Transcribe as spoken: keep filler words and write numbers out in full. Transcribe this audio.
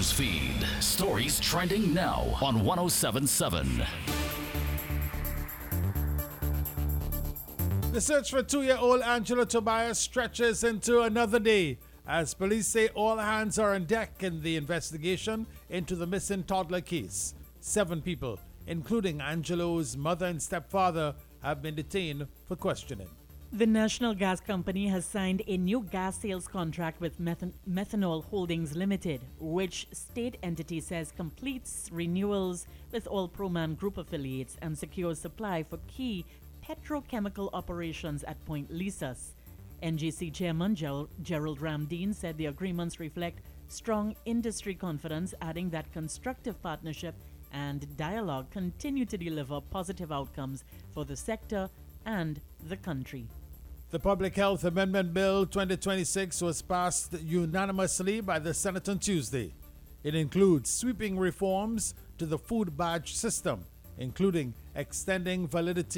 news feed. Stories trending now on one oh seven point seven. The search for two-year-old Angelo Tobias stretches into another day as police say all hands are on deck in the investigation into the missing toddler case. Seven people, including Angelo's mother and stepfather, have been detained for questioning. The National Gas Company has signed a new gas sales contract with Methan- Methanol Holdings Limited, which state entity says completes renewals with all Proman Group affiliates and secures supply for key petrochemical operations at Point Lisas. N G C Chairman Ger- Gerald Ramdeen said the agreements reflect strong industry confidence, adding that constructive partnership and dialogue continue to deliver positive outcomes for the sector and the country. The Public Health Amendment Bill twenty twenty-six was passed unanimously by the Senate on Tuesday. It includes sweeping reforms to the food badge system, including extending validity